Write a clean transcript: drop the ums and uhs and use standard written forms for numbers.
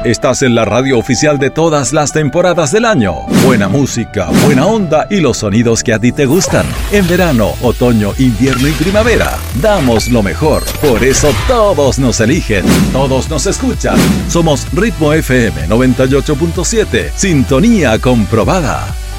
Estás en la radio oficial de todas las temporadas del año. Buena música, buena onda y los sonidos que a ti te gustan. En verano, otoño, invierno y primavera, damos lo mejor. Por eso todos nos eligen, todos nos escuchan. Somos Ritmo FM 98.7, sintonía comprobada.